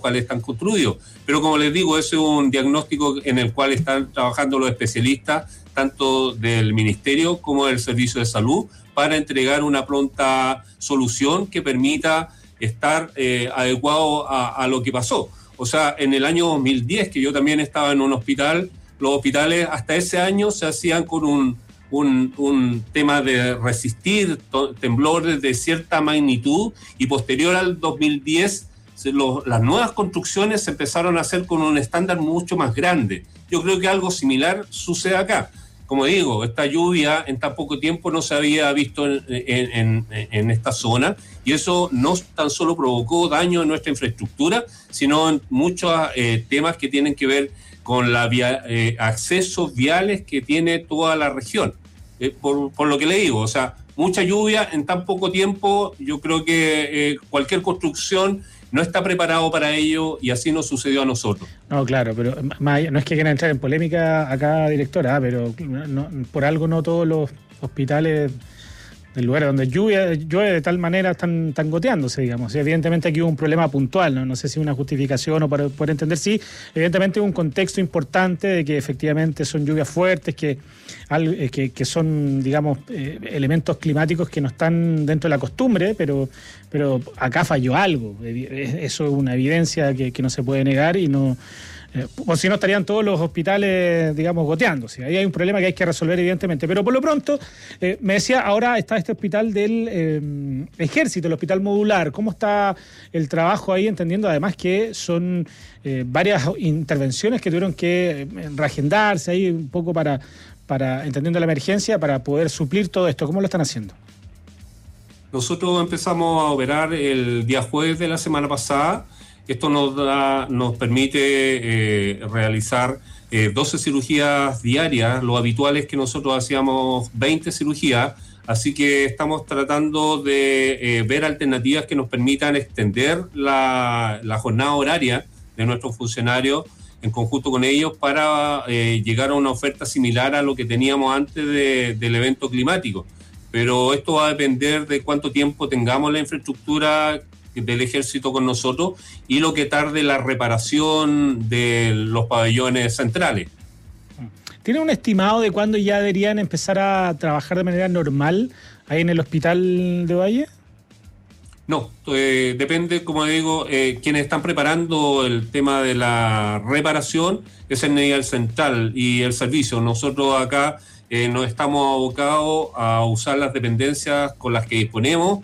cuales están construidos. Pero como les digo, ese es un diagnóstico en el cual están trabajando los especialistas, tanto del Ministerio como del Servicio de Salud, para entregar una pronta solución que permita estar adecuado a lo que pasó. O sea, en el año 2010, que yo también estaba en un hospital, los hospitales hasta ese año se hacían con un tema de resistir temblores de cierta magnitud, y posterior al 2010 las nuevas construcciones se empezaron a hacer con un estándar mucho más grande. Yo creo que algo similar sucede acá. Como digo, esta lluvia en tan poco tiempo no se había visto en esta zona, y eso no tan solo provocó daño en nuestra infraestructura, sino en muchos temas que tienen que ver con la accesos viales que tiene toda la región. Por lo que le digo, o sea, mucha lluvia en tan poco tiempo, yo creo que cualquier construcción no está preparado para ello, y así nos sucedió a nosotros. No, claro, pero no es que quiera entrar en polémica acá, directora, pero no, por algo no todos los hospitales del lugar donde llueve de tal manera están goteándose, digamos. Evidentemente aquí hubo un problema puntual, no sé si una justificación o para poder entender, sí, evidentemente hubo un contexto importante de que efectivamente son lluvias fuertes, que son, digamos, elementos climáticos que no están dentro de la costumbre, pero acá falló algo. Eso es una evidencia que no se puede negar, y no... o si no estarían todos los hospitales, digamos, goteándose. Ahí hay un problema que hay que resolver, evidentemente. Pero por lo pronto, me decía, ahora está este hospital del Ejército, el hospital modular. ¿Cómo está el trabajo ahí? Entendiendo además que son varias intervenciones que tuvieron que reagendarse ahí un poco para entendiendo la emergencia, para poder suplir todo esto. ¿Cómo lo están haciendo? Nosotros empezamos a operar el día jueves de la semana pasada. Esto nos permite realizar 12 cirugías diarias. Lo habitual es que nosotros hacíamos 20 cirugías, así que estamos tratando de ver alternativas que nos permitan extender la jornada horaria de nuestros funcionarios en conjunto con ellos, para llegar a una oferta similar a lo que teníamos antes del evento climático. Pero esto va a depender de cuánto tiempo tengamos la infraestructura del Ejército con nosotros y lo que tarde la reparación de los pabellones centrales. ¿Tiene un estimado de cuándo ya deberían empezar a trabajar de manera normal ahí en el hospital de Valle? No, depende, como digo, quienes están preparando el tema de la reparación es el nivel central y el servicio. Nosotros acá nos estamos abocados a usar las dependencias con las que disponemos,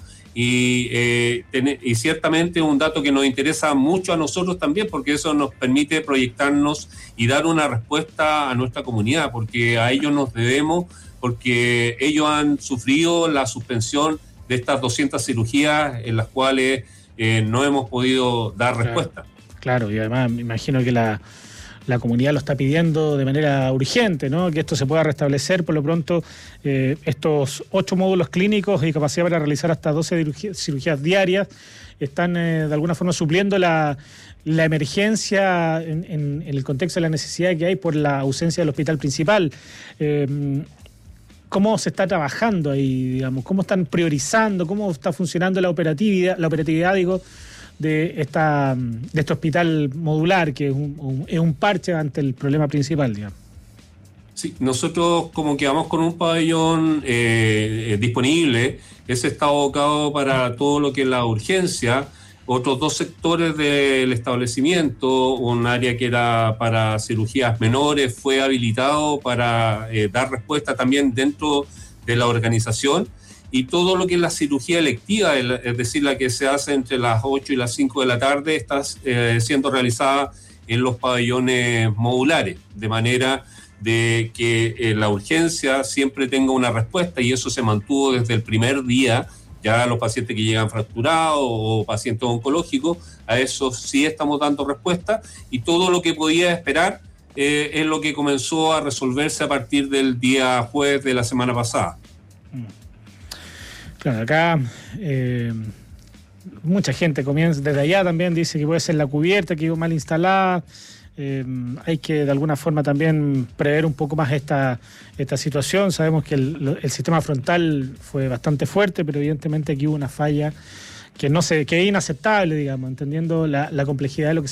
y ciertamente un dato que nos interesa mucho a nosotros también, porque eso nos permite proyectarnos y dar una respuesta a nuestra comunidad, porque a ellos nos debemos, porque ellos han sufrido la suspensión de estas 200 cirugías en las cuales no hemos podido dar respuesta. Claro, y además me imagino que la comunidad lo está pidiendo de manera urgente, ¿no? Que esto se pueda restablecer. Por lo pronto, estos 8 módulos clínicos y capacidad para realizar hasta 12 cirugías diarias están de alguna forma supliendo la emergencia en el contexto de la necesidad que hay por la ausencia del hospital principal. ¿Cómo se está trabajando ahí, digamos? ¿Cómo están priorizando? ¿Cómo está funcionando la operatividad, digo, de este hospital modular, que es un parche ante el problema principal, digamos? Sí, nosotros como que vamos con un pabellón disponible. Ese está abocado para todo lo que es la urgencia. Otros 2 sectores del establecimiento, un área que era para cirugías menores, fue habilitado para dar respuesta también dentro de la organización, y todo lo que es la cirugía electiva, es decir, la que se hace entre las 8 y las 5 de la tarde, está siendo realizada en los pabellones modulares, de manera de que la urgencia siempre tenga una respuesta, y eso se mantuvo desde el primer día. Ya los pacientes que llegan fracturados o pacientes oncológicos, a eso sí estamos dando respuesta, y todo lo que podía esperar es lo que comenzó a resolverse a partir del día jueves de la semana pasada. Claro, acá mucha gente comienza, desde allá también dice que puede ser la cubierta, que quedó mal instalada. Hay que de alguna forma también prever un poco más esta situación. Sabemos que el sistema frontal fue bastante fuerte, pero evidentemente aquí hubo una falla que es inaceptable, digamos, entendiendo la complejidad de lo que